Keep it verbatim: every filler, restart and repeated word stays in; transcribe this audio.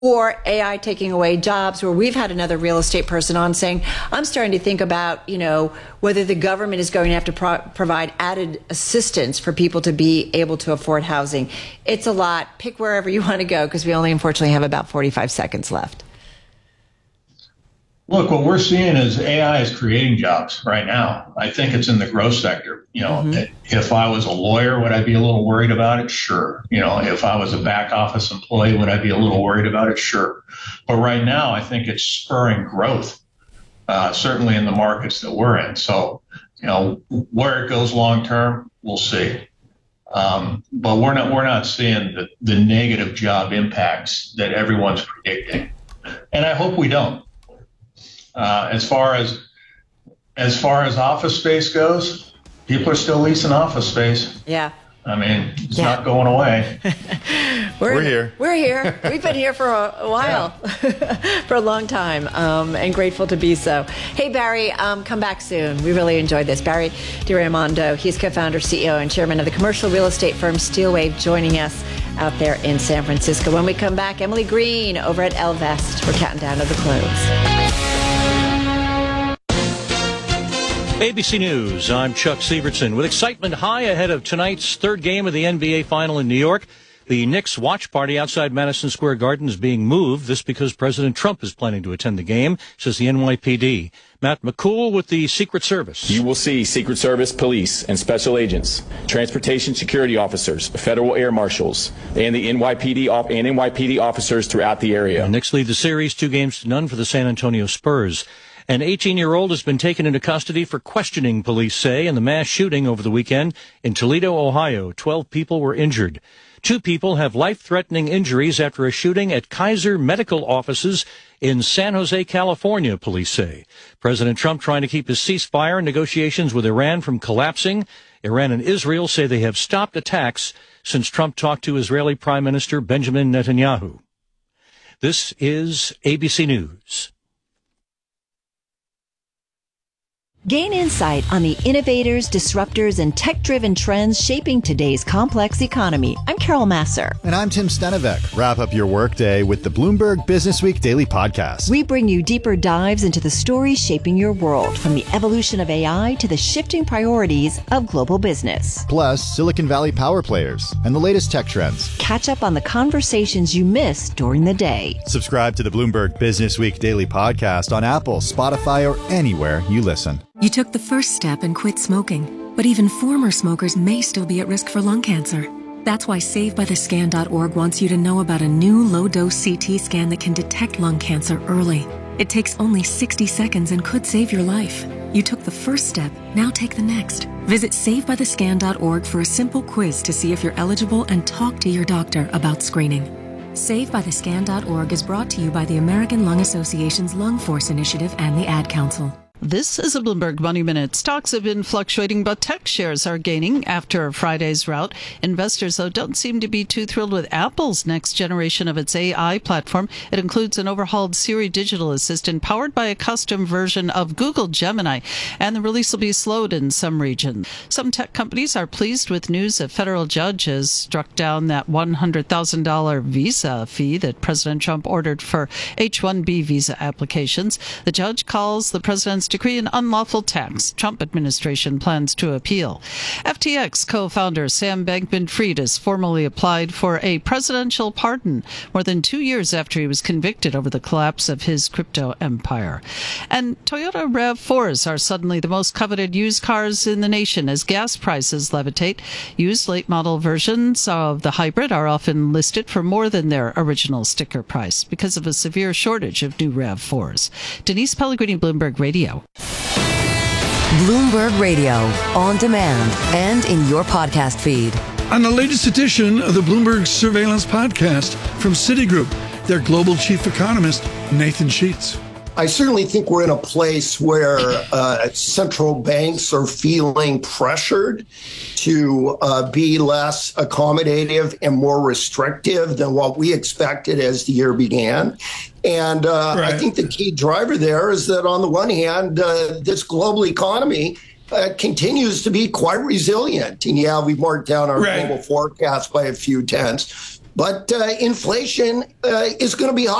or A I taking away jobs, where we've had another real estate person on saying, I'm starting to think about, you know, whether the government is going to have to pro- provide added assistance for people to be able to afford housing. It's a lot. Pick wherever you want to go, because we only unfortunately have about forty-five seconds left. Look, what we're seeing is A I is creating jobs right now. I think it's in the growth sector. You know, mm-hmm. If I was a lawyer, would I be a little worried about it? Sure. You know, if I was a back office employee, would I be a little worried about it? Sure. But right now, I think it's spurring growth, uh, certainly in the markets that we're in. So, you know, where it goes long term, we'll see. Um, but we're not we're not seeing the, the negative job impacts that everyone's predicting. And I hope we don't. Uh, as far as as far as office space goes, people are still leasing office space. Yeah. I mean, it's yeah. not going away. we're, we're here. We're here. We've been here for a, a while, yeah. for a long time, um, and grateful to be so. Hey, Barry, um, come back soon. We really enjoyed this. Barry DiRaimondo, he's co-founder, C E O, and chairman of the commercial real estate firm Steelwave, joining us out there in San Francisco. When we come back, Emily Green over at Ellevest. We're counting down to the close. A B C News, I'm Chuck Sievertson. With excitement high ahead of tonight's third game of the N B A Final in New York, the Knicks watch party outside Madison Square Garden is being moved. This because President Trump is planning to attend the game, says the N Y P D. Matt McCool with the Secret Service. You will see Secret Service, police, and special agents, transportation security officers, federal air marshals, and the N Y P D and N Y P D officers throughout the area. The Knicks lead the series two games to none for the San Antonio Spurs. An eighteen-year-old has been taken into custody for questioning, police say, in the mass shooting over the weekend in Toledo, Ohio. Twelve people were injured. Two people have life-threatening injuries after a shooting at Kaiser Medical offices in San Jose, California, police say. President Trump trying to keep his ceasefire negotiations with Iran from collapsing. Iran and Israel say they have stopped attacks since Trump talked to Israeli Prime Minister Benjamin Netanyahu. This is A B C News. Gain insight on the innovators, disruptors, and tech-driven trends shaping today's complex economy. I'm Carol Masser. And I'm Tim Stenevec. Wrap up your workday with the Bloomberg Business Week Daily Podcast. We bring you deeper dives into the stories shaping your world, from the evolution of A I to the shifting priorities of global business. Plus, Silicon Valley power players and the latest tech trends. Catch up on the conversations you missed during the day. Subscribe to the Bloomberg Business Week Daily Podcast on Apple, Spotify, or anywhere you listen. You took the first step and quit smoking, but even former smokers may still be at risk for lung cancer. That's why Save By The Scan dot org wants you to know about a new low-dose C T scan that can detect lung cancer early. It takes only sixty seconds and could save your life. You took the first step, now take the next. Visit Save By The Scan dot org for a simple quiz to see if you're eligible and talk to your doctor about screening. Save By The Scan dot org is brought to you by the American Lung Association's Lung Force Initiative and the Ad Council. This is a Bloomberg Money Minute. Stocks have been fluctuating, but tech shares are gaining after Friday's rout. Investors, though, don't seem to be too thrilled with Apple's next generation of its A I platform. It includes an overhauled Siri digital assistant powered by a custom version of Google Gemini, and the release will be slowed in some regions. Some tech companies are pleased with news a federal judge has struck down that one hundred thousand dollars visa fee that President Trump ordered for H one B visa applications. The judge calls the president's decree an unlawful tax. Trump administration plans to appeal. F T X co-founder Sam Bankman-Fried has formally applied for a presidential pardon more than two years after he was convicted over the collapse of his crypto empire. And Toyota RAV fours are suddenly the most coveted used cars in the nation as gas prices levitate. Used late model versions of the hybrid are often listed for more than their original sticker price because of a severe shortage of new RAV fours. Denise Pellegrini, Bloomberg Radio. Bloomberg Radio, on demand and in your podcast feed. On the latest edition of the Bloomberg Surveillance Podcast from Citigroup, their global chief economist, Nathan Sheets. I certainly think we're in a place where uh, central banks are feeling pressured to uh, be less accommodative and more restrictive than what we expected as the year began. And uh, right. I think the key driver there is that on the one hand, uh, this global economy uh, continues to be quite resilient. And yeah, we've marked down our right. global forecast by a few tenths. but uh, inflation uh, is going to be high.